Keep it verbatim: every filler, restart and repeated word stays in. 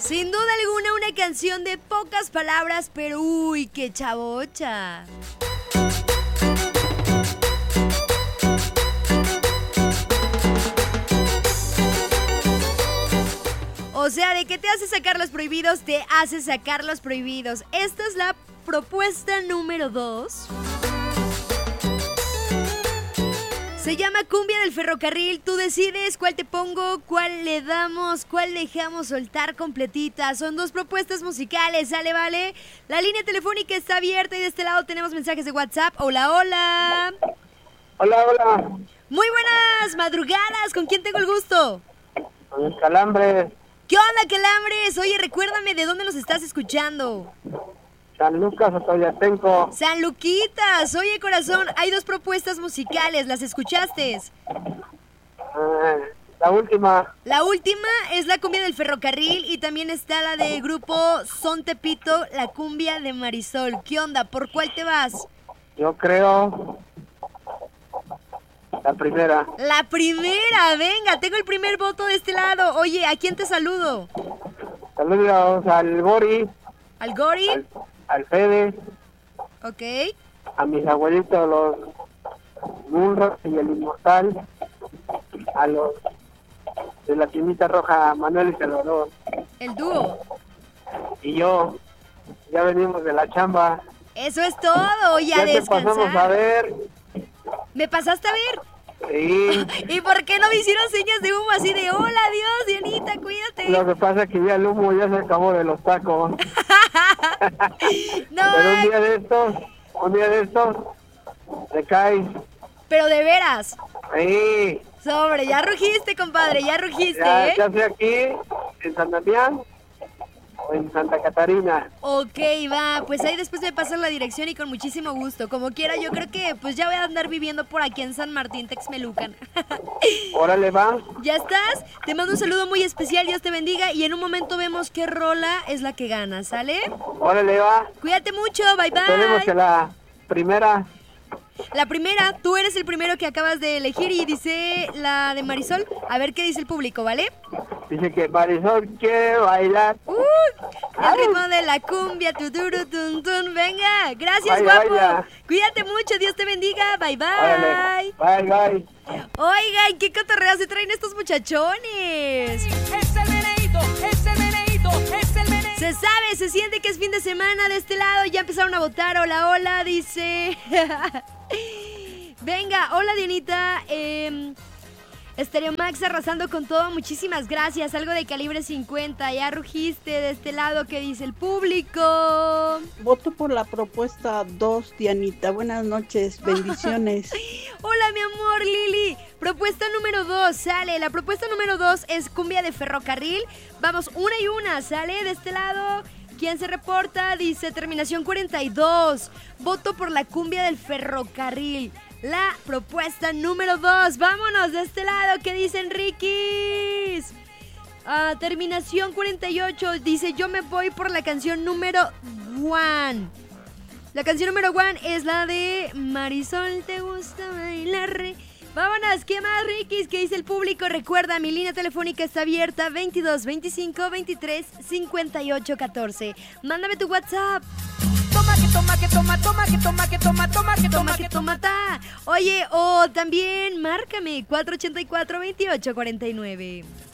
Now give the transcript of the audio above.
Sin duda alguna una canción de pocas palabras, pero uy, qué chavocha. O sea, ¿de qué te hace sacar los prohibidos? Te hace sacar los prohibidos. Esta es la propuesta número dos. Se llama Cumbia del Ferrocarril. Tú decides cuál te pongo, cuál le damos, cuál dejamos soltar completita. Son dos propuestas musicales, ¿sale, vale? La línea telefónica está abierta y de este lado tenemos mensajes de WhatsApp. Hola, hola. Hola, hola. Muy buenas madrugadas. ¿Con quién tengo el gusto? Con el Calambre. ¿Qué onda, Calambres? Oye, recuérdame de dónde nos estás escuchando. San Lucas, Otoyatenco. San Luquitas. Oye, corazón, hay dos propuestas musicales. ¿Las escuchaste? Eh, la última. La última es la cumbia del ferrocarril y también está la de grupo Son Tepito, la cumbia de Marisol. ¿Qué onda? ¿Por cuál te vas? Yo creo... La primera. La primera, venga, tengo el primer voto de este lado. Oye, ¿a quién te saludo? Saludos al Gori. ¿Al Gori? Al, al Fede. Ok. A mis abuelitos, los Munros y el Inmortal. A los de la tiendita roja, Manuel y Salvador. El dúo. Y yo, ya venimos de la chamba. Eso es todo, ya, ya descansar. te pasamos a ver. ¿Me pasaste a ver? Sí. ¿Y por qué no me hicieron señas de humo así de hola, Dios, Dianita, cuídate? Lo que pasa es que ya el humo ya se acabó de los tacos. No, pero un día de estos, un día de estos, te caes. Pero de veras. Sí. Sobre, ya rugiste, compadre, ya rugiste, Ya, ¿eh? ya sea aquí, en San Damián o en Santa Catarina. Ok, va, pues ahí después me pasan la dirección y con muchísimo gusto. Como quiera, yo creo que pues ya voy a andar viviendo por aquí en San Martín, Texmelucan. Órale, va. ¿Ya estás? Te mando un saludo muy especial, Dios te bendiga. Y en un momento vemos qué rola es la que gana, ¿sale? Órale, va. Cuídate mucho, bye bye. Tenemos que la primera. La primera, tú eres el primero que acabas de elegir y dice la de Marisol. A ver qué dice el público, ¿vale? Dice que Marisol quiere bailar. Uh, el ritmo de la cumbia, tuturu, tun, tun. Venga, gracias, Vaya, guapo. vaya. Cuídate mucho, Dios te bendiga. Bye, bye. Órale. Bye, bye. Oigan, qué cotorreo se traen estos muchachones. Es el meneíto, es el meneíto, es el meneíto. Se sabe, se siente que es fin de semana de este lado. Ya empezaron a votar. Hola, hola, dice. Venga, hola, Dianita. Eh, Stereo Max arrasando con todo. Muchísimas gracias. Algo de calibre cincuenta. Ya rugiste de este lado. ¿Qué dice el público? Voto por la propuesta dos, Dianita. Buenas noches, bendiciones. Hola, mi amor, Lili. Propuesta número dos, sale. La propuesta número dos es cumbia de ferrocarril. Vamos, una y una, sale de este lado. ¿Quién se reporta? Dice terminación cuarenta y dos. Voto por la cumbia del ferrocarril. La propuesta número dos. Vámonos de este lado. ¿Qué dicen, Rikis? Ah, terminación cuarenta y ocho. Dice yo me voy por la canción número one. La canción número one es la de Marisol, ¿te gusta bailar? Vámonos, ¿qué más, Rikis? ¿Qué dice el público? Recuerda, mi línea telefónica está abierta veintidós, veinticinco, veintitrés, cincuenta y ocho, catorce. Mándame tu WhatsApp. Toma que toma que toma, toma que toma que toma, toma que Toma toma que que toma. toma ta. Oye, o también márcame cuatro ochenta y cuatro, veintiocho cuarenta y nueve.